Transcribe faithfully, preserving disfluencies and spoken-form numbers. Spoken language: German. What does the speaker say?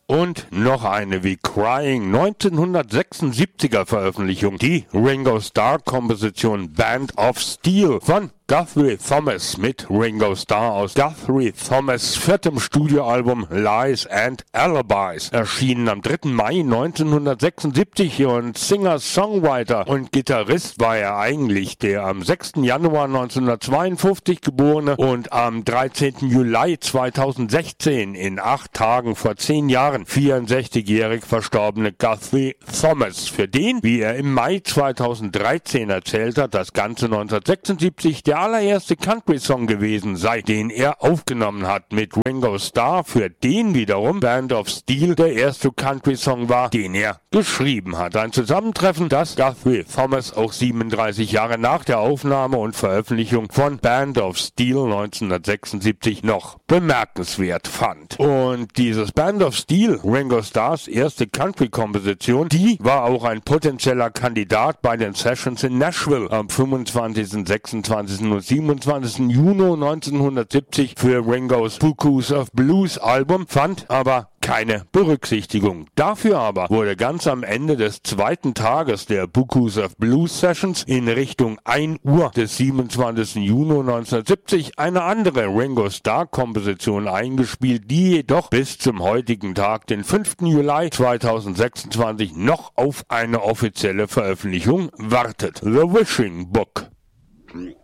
Und noch eine wie Crying neunzehnhundertsechsundsiebziger Veröffentlichung, die Ringo Starr Komposition Band of Steel von Guthrie Thomas mit Ringo Starr aus Guthrie Thomas' viertem Studioalbum Lies and Alibis, erschienen am dritten Mai neunzehnhundertsechsundsiebzig, und Singer-Songwriter und Gitarrist war er eigentlich der am sechsten Januar neunzehnhundertzweiundfünfzig geborene und am dreizehnten Juli zweitausendsechzehn in acht Tagen vor zehn Jahren vierundsechzigjährig verstorbene Guthrie Thomas, für den, wie er im Mai zweitausenddreizehn erzählt hat, das Ganze neunzehnhundertsechsundsiebzig der allererste Country-Song gewesen sei, den er aufgenommen hat mit Ringo Starr, für den wiederum Band of Steel der erste Country-Song war, den er geschrieben hat. Ein Zusammentreffen, das Guthrie Thomas auch siebenunddreißig Jahre nach der Aufnahme und Veröffentlichung von Band of Steel neunzehnhundertsechsundsiebzig noch bemerkenswert fand. Und dieses Band of Steel, Ringo Starrs erste Country-Komposition, die war auch ein potenzieller Kandidat bei den Sessions in Nashville am fünfundzwanzigsten, sechsundzwanzigsten und siebenundzwanzigsten Juni neunzehnhundertsiebzig für Ringos Bukus of Blues Album, fand aber keine Berücksichtigung. Dafür aber wurde ganz am Ende des zweiten Tages der Bukus of Blues Sessions in Richtung ein Uhr des siebenundzwanzigsten Juni neunzehnhundertsiebzig eine andere Ringo Starr Komposition eingespielt, die jedoch bis zum heutigen Tag, den fünften Juli zweitausendsechsundzwanzig, noch auf eine offizielle Veröffentlichung wartet. The Wishing Book.